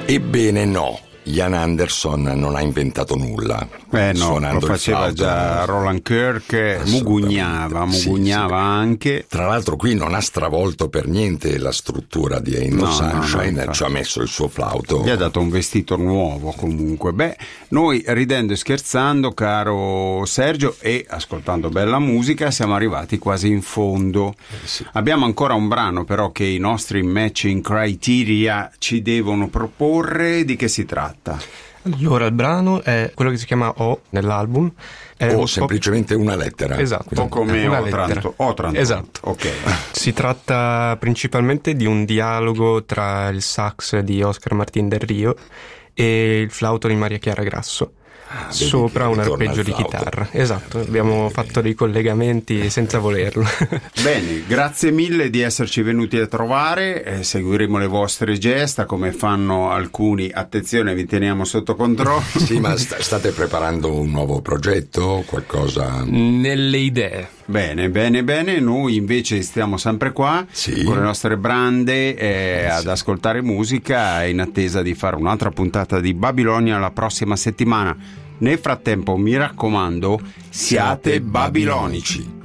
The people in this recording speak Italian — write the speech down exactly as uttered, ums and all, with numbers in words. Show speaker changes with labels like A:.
A: Ebbene no, Ian Anderson non ha inventato nulla.
B: Eh no,
A: suonando
B: lo faceva
A: il flauto,
B: già Roland Kirk, mugugnava, mugugnava
A: sì, sì.
B: anche.
A: Tra l'altro qui non ha stravolto per niente la struttura di Ain't No,
B: No,
A: Sunshine,
B: no, no,
A: ci ha messo il suo flauto.
B: Gli ha dato un vestito nuovo comunque. Beh, noi ridendo e scherzando, caro Sergio, e ascoltando bella musica, siamo arrivati quasi in fondo.
A: Eh, sì.
B: Abbiamo ancora un brano però che i nostri matching criteria ci devono proporre. Di che si tratta?
C: Allora, il brano è quello che si chiama O nell'album. È
A: O
C: un
A: semplicemente una lettera.
C: Esatto.
B: O come
C: Una
B: Otranto. Otranto.
C: Esatto.
B: Ok.
C: Si tratta principalmente di un dialogo tra il sax di Oscar Martín del Rio e il flauto di Maria Chiara Grasso.
A: Ah, vedi
C: sopra
A: che
C: un
A: ritorna
C: arpeggio
A: il
C: di
A: flauto.
C: chitarra. Esatto, abbiamo fatto dei collegamenti senza volerlo.
B: Bene, grazie mille di esserci venuti a trovare, eh, seguiremo le vostre gesta come fanno alcuni. Attenzione, vi teniamo sotto controllo.
A: Sì, ma st- state preparando un nuovo progetto, qualcosa?
C: Nelle idee.
B: Bene, bene, bene, noi invece stiamo sempre qua
A: Sì.
B: con le nostre brande eh, ad ascoltare musica in attesa di fare un'altra puntata di Babilonia la prossima settimana. Nel frattempo, mi raccomando, siate babilonici.